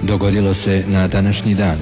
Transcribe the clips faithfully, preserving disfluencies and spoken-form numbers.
dogodilo se na današnji dan.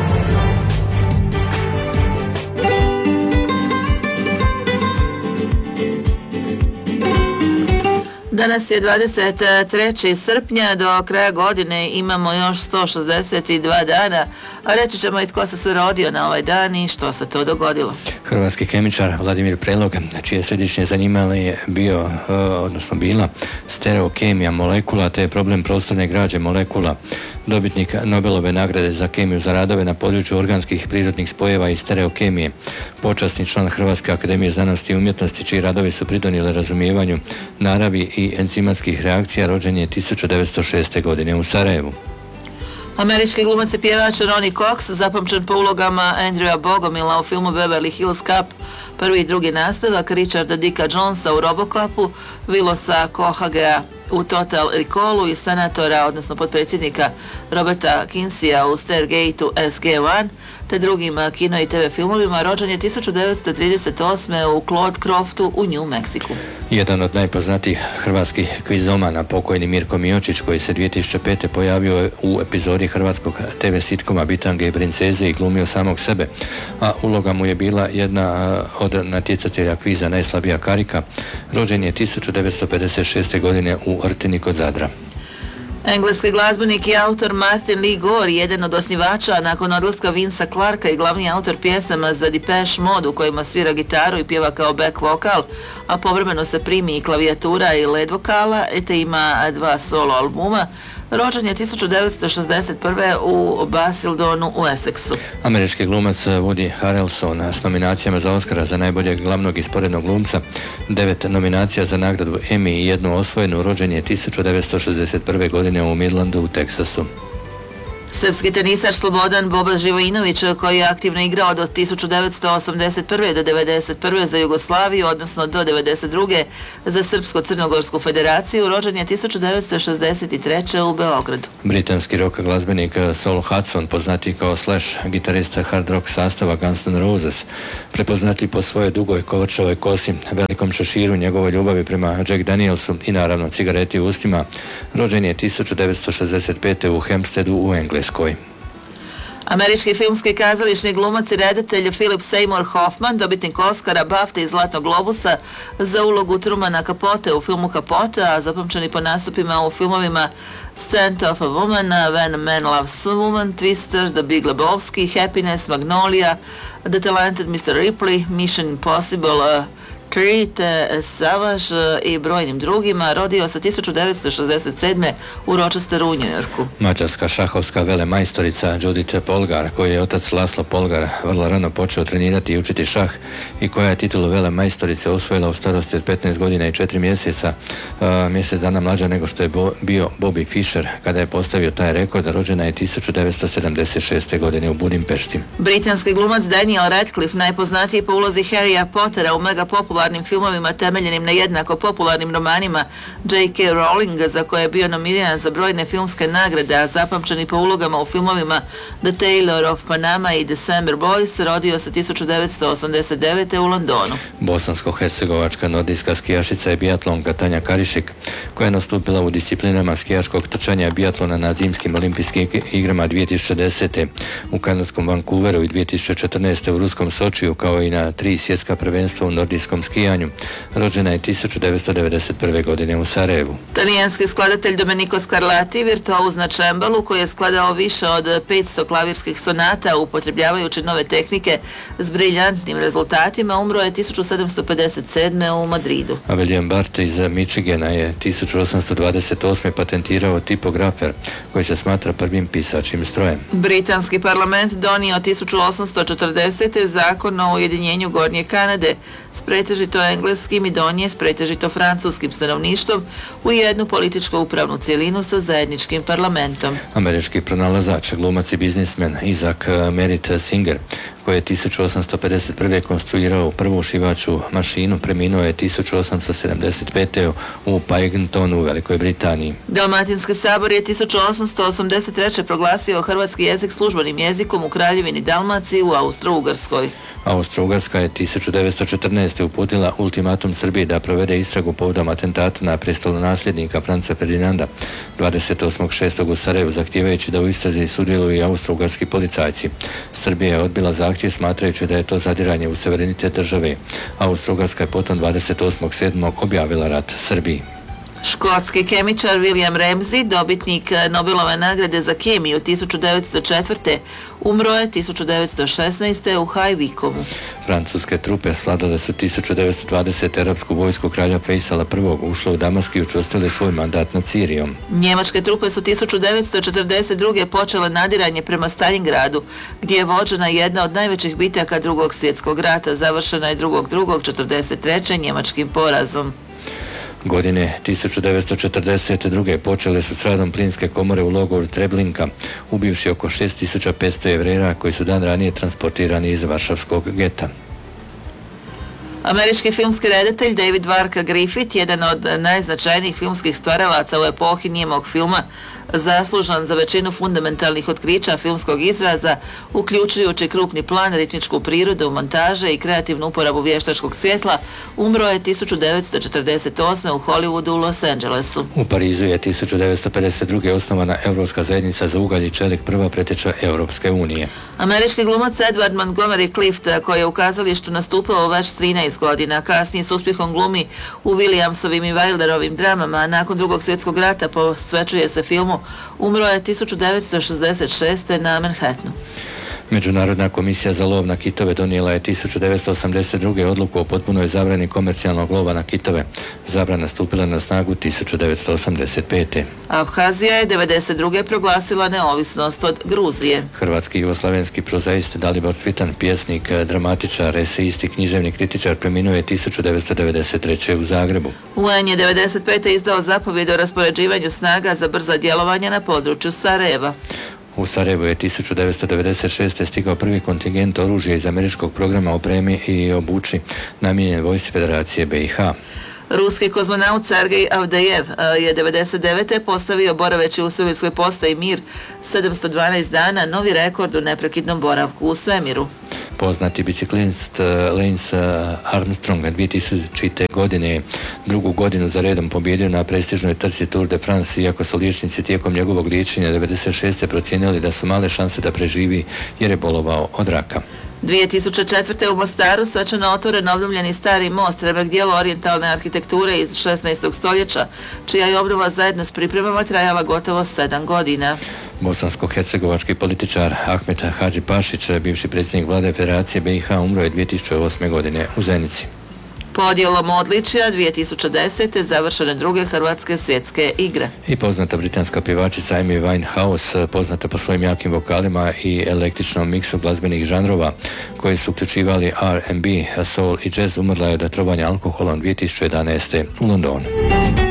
Danas je dvadeset trećeg srpnja, do kraja godine imamo još sto šezdeset dva dana, a reći ćemo i tko se sve rodio na ovaj dan i što se to dogodilo. Hrvatski kemičar Vladimir Prelog, čije središnje zanimanje je bio, odnosno bila, stereokemija molekula, te problem prostorne građe molekula, dobitnik Nobelove nagrade za kemiju za radove na području organskih prirodnih spojeva i stereokemije, počasni član Hrvatske akademije znanosti i umjetnosti, čiji radovi su pridonijeli razumijevanju naravi i enzimatskih reakcija, rođen je tisuću devetsto šeste. godine u Sarajevu. Američki glumac i pjevač Ronnie Cox, zapamćen po ulogama Andrewa Bogomila u filmu Beverly Hills Cop, prvi i drugi nastavak, Richarda Dicka Jonesa u Robocopu, Willosa Kohagea u Total Recallu i senatora, odnosno potpredsjednika Roberta Kinseya u Stargateu S G jedan, te drugim kino i te ve filmovima, rođen je tisuću devetsto trideset osme. u Claude Croftu u New Mexiku. Jedan od najpoznatijih hrvatskih kvizomana, pokojni Mirko Miočić, koji se dvije tisuće pete pojavio u epizodi hrvatskog te ve sitkoma Bitange i princeze i glumio samog sebe, a uloga mu je bila jedna od natjecatelja kviza Najslabija karika, rođen je tisuću devetsto pedeset šeste. godine u Rtini kod Zadra. Engleski glazbenik i autor Martin Lee Gore, jedan od osnivača nakon odlaska Vincea Clarka i glavni autor pjesama za Depeche Mode, u kojima svira gitaru i pjeva kao back vokal, a povremeno se primi i klavijatura i led vokala, te ima dva solo albuma. Rođen je tisuću devetsto šezdeset prve. u Basildonu u Essexu. Američki glumac Woody Harrelson s nominacijama za Oscara za najboljeg glavnog i sporednog glumca, devet nominacija za nagradu Emmy i jednu osvojenu, rođen je tisuću devetsto šezdeset prve. godine u Midlandu u Teksasu. Srpski tenisač Slobodan Boba Živojinović, koji je aktivno igrao od tisuću devetsto osamdeset prve. do devedeset prve. za Jugoslaviju, odnosno do devedeset druge. za Srpsko-Crnogorsku federaciju, rođen je tisuću devetsto šezdeset treće. u Beogradu. Britanski rock glazbenik Saul Hudson, poznati kao Slash, gitarista hard rock sastava Guns N' Roses, prepoznati po svojoj dugoj kovrčavoj kosi, velikom šeširu, njegovoj ljubavi prema Jack Danielsu i naravno cigareti u ustima, rođen je tisuću devetsto šezdeset pete. u Hampsteadu u Engleskoj. Američki filmski kazališni glumac i redatelj Philip Seymour Hoffman, dobitnik Oscara, BAFTA i Zlatnog globusa za ulogu Trumana Capote u filmu Capote, a zapamćeni po nastupima u filmovima Scent of a Woman, When a Man Loves a Woman, Twister, The Big Lebowski, Happiness, Magnolia, The Talented mister Ripley, Mission Impossible tri, Savage i brojnim drugima. Rodio se tisuću devetsto šezdeset sedme. u Rochesteru u Njujorku. Mađarska šahovska velemajstorica Judith Polgar, koji je otac Laslo Polgar vrlo rano počeo trenirati i učiti šah i koja je titulu velemajstorice osvojila u starosti od petnaest godina i četiri mjeseca, uh, mjesec dana mlađa nego što je bo, bio Bobby Fischer kada je postavio taj rekord. Rođena je tisuću devetsto sedamdeset šeste. godine u Budimpešti. Britanski glumac Daniel Radcliffe, najpoznatiji po ulozi Harrya Pottera u mega popularnim filmovima temeljenim na jednako popularnim romanima J K. Rowling, za koje je bio nominiran za brojne filmske nagrade, a zapamćeni po ulogama u filmovima The Tailor of Panama i December Boys, rodio se tisuću devetsto osamdeset devete. u Londonu. Bosansko-hercegovačka nordijska skijašica je biatlonka Tanja Karišik, koja je nastupila u disciplinama skijaškog trčanja biatlona na zimskim olimpijskim igrama dvije tisuće desete. u kanadskom Vancouveru i dvije tisuće četrnaeste. u ruskom Sočiju, kao i na tri svjetska prvenstva u nordijskom skijanju. Rođena je tisuću devetsto devedeset prve. godine u Sarajevu. Talijanski skladatelj Domenico Scarlatti, virtuoz na čembalo, koji je skladao više od petsto klavirskih sonata upotrebljavajući nove tehnike s briljantnim rezultatima, umro je tisuću sedamsto pedeset sedme. u Madridu. A William Bart iz Michigana je tisuću osamsto dvadeset osme. patentirao tipografer, koji se smatra prvim pisačim strojem. Britanski parlament donio tisuću osamsto četrdesete. zakon o ujedinjenju Gornje Kanade s pretežito engleskim i donje s pretežito francuskim stanovništvom u jednu političko-upravnu cjelinu sa zajedničkim parlamentom. Američki pronalazač, glumac i biznismen Isaac Merritt Singer, koji je tisuću osamsto pedeset prve konstruirao prvu šivaču mašinu, preminuo je tisuću osamsto sedamdeset pete u Paddingtonu u Velikoj Britaniji. Dalmatinski sabor je tisuću osamsto osamdeset treće proglasio hrvatski jezik službenim jezikom u Kraljevini Dalmaciji u Austro-Ugarskoj. Austro-Ugarska je tisuću devetsto četrnaeste uputila ultimatum Srbiji da provede istragu povodom atentata na prestolonasljednika Franca Ferdinanda dvadeset osmog šestog u Sarajevu, zahtijevajući da u istrazi sudjeluju i austro-ugarski policajci. Srbija je odbila zahtjev smatrajući da je to zadiranje u suverenitet države. Austro-Ugarska je potom dvadeset osmog sedmog objavila rat Srbiji. Škotski kemičar William Ramsay, dobitnik Nobelove nagrade za kemiju tisuću devetsto četvrte. umro je tisuću devetsto šesnaeste. u Hajvikomu. Francuske trupe svladale su tisuću devetsto dvadesete arapsku vojsku kralja Fejsala prvog. ušle u Damask i učvrstile svoj mandat nad Sirijom. Njemačke trupe su tisuću devetsto četrdeset druge. počele nadiranje prema Stalingradu, gdje je vođena jedna od najvećih bitaka drugog svjetskog rata, završena je drugog drugog četrdeset treće. njemačkim porazom. Godine tisuću devetsto četrdeset druge. počele su s radom plinske komore u logoru Treblinka, ubivši oko šest tisuća petsto Jevrejera koji su dan ranije transportirani iz Varšavskog geta. Američki filmski redatelj David Varka Griffith, jedan od najznačajnijih filmskih stvaralaca u epohi nijemog filma, zaslužan za većinu fundamentalnih otkrića filmskog izraza, uključujući krupni plan, ritmičku prirodu, montaže i kreativnu uporabu vještačkog svjetla, umro je tisuću devetsto četrdeset osme. u Hollywoodu u Los Angelesu. U Parizu je tisuću devetsto pedeset druge. osnovana Europska zajednica za ugalj i čelik, prva preteča Europske unije. Američki glumac Edward Montgomery Clift, koji je u kazalištu nastupao već trinaest godina, kasnije s uspjehom glumi u Williamsovim i Wilderovim dramama, a nakon drugog svjetskog rata posvećuje se filmu, umro je tisuću devetsto šezdeset šeste. na Manhattanu. Međunarodna komisija za lov na kitove donijela je tisuću devetsto osamdeset druge. odluku o potpunoj zabrani komercijalnog lova na kitove. Zabrana stupila na snagu tisuću devetsto osamdeset pete. Abhazija je devedeset druge. proglasila neovisnost od Gruzije. Hrvatski i jugoslavenski prozaist Dalibor Cvitan, pjesnik, dramatičar, esejist i književni kritičar, preminuo je tisuću devetsto devedeset treće. u Zagrebu. U en je devedeset pete. izdao zapovjed o raspoređivanju snaga za brzo djelovanje na području Sarajeva. U Sarajevu je tisuću devetsto devedeset šeste. stigao prvi kontingent oružja iz američkog programa opremi i obuči namijenjen vojsci Federacije be i ha. Ruski kozmonaut Sergej Avdejev je devedeset devete. postavio boraveći u svemirskoj postaji Mir sedamsto dvanaest dana, novi rekord u neprekidnom boravku u svemiru. Poznati biciklist Lance Armstrong dvije tisućite. godine drugu godinu za redom pobjedio na prestižnoj trci Tour de France, iako su liječnici tijekom njegovog liječenja devedeset šeste. procijenili da su male šanse da preživi jer je bolovao od raka. dvije tisuće četvrte. u Mostaru svečano otvoren obnovljeni stari most, remek dijelo orijentalne arhitekture iz šesnaestog. stoljeća, čija je obnova zajedno s pripremama trajala gotovo sedam godina. Bosansko-hercegovački političar Ahmet Hadži Pašić, bivši predsjednik vlade Federacije be i ha, umro je dvije tisuće osme. godine u Zenici. Podjelom odličja dvije tisuće desete. završene druge hrvatske svjetske igre. I poznata britanska pjevačica Amy Winehouse, poznata po svojim jakim vokalima i električnom miksu glazbenih žanrova koji su uključivali ar and be, soul i jazz, umrla je od otrovanja alkoholom dvije tisuće jedanaeste. u Londonu.